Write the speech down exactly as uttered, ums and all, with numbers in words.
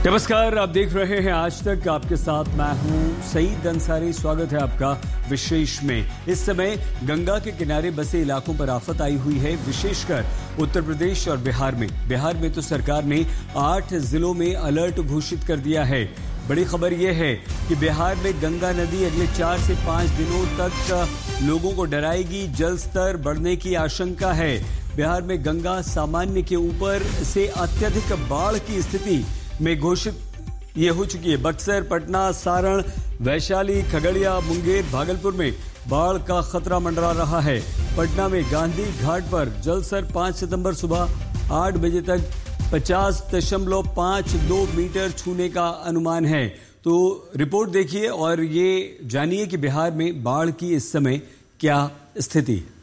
नमस्कार, आप देख रहे हैं आज तक। आपके साथ मैं हूं सईद अंसारी। स्वागत है आपका विशेष में। इस समय गंगा के किनारे बसे इलाकों पर आफत आई हुई है, विशेषकर उत्तर प्रदेश और बिहार में। बिहार में तो सरकार ने आठ जिलों में अलर्ट घोषित कर दिया है। बड़ी खबर यह है कि बिहार में गंगा नदी अगले चार से पांच दिनों तक लोगों को डराएगी। जल स्तर बढ़ने की आशंका है। बिहार में गंगा सामान्य के ऊपर से अत्यधिक बाढ़ की स्थिति में घोषित ये हो चुकी है। बक्सर, पटना, सारण, वैशाली, खगड़िया, मुंगेर, भागलपुर में बाढ़ का खतरा मंडरा रहा है। पटना में गांधी घाट पर जलस्तर पांच सितंबर सुबह आठ बजे तक पचास दशमलव पांच दो मीटर छूने का अनुमान है। तो रिपोर्ट देखिए और ये जानिए कि बिहार में बाढ़ की इस समय क्या स्थिति है।